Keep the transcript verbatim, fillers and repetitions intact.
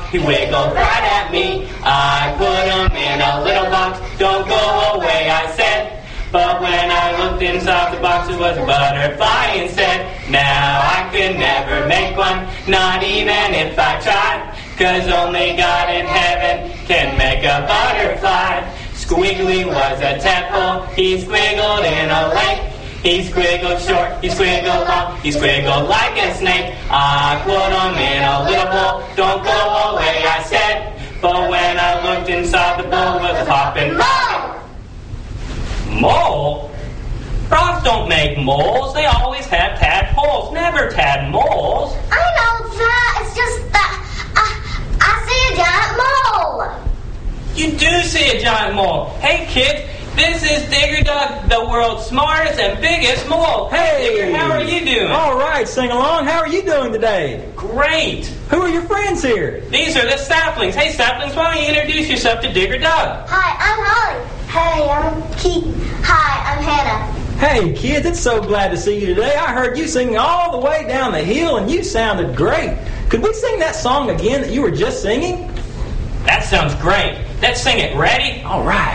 He wiggled right at me. I put him in a little box. Don't go away, I said. But when I looked inside the box, it was a butterfly instead. Now I could never make one, not even if I tried. Cause only God in heaven can make a butterfly. Squiggly was a tadpole, he squiggled in a lake. He squiggled short, he squiggled long, he squiggled like a snake. I put him in a little bowl, don't go away, I said. But when I looked inside the bowl, it was a hopping mole. Mole? Frogs don't make moles, they always have tadpoles, never tad moles. I know that, it's just that I, I see a giant mole. You do see a giant mole. Hey kids, this is Digger Dug, the world's smartest and biggest mole. Hey! Digger, how are you doing? All right, sing along. How are you doing today? Great. Who are your friends here? These are the saplings. Hey saplings, why don't you introduce yourself to Digger Dug? Hi, I'm Holly. Hey, I'm Keith. Hi, I'm Hannah. Hey kids, it's so glad to see you today. I heard you singing all the way down the hill and you sounded great. Could we sing that song again that you were just singing? That sounds great. Let's sing it. Ready? All right.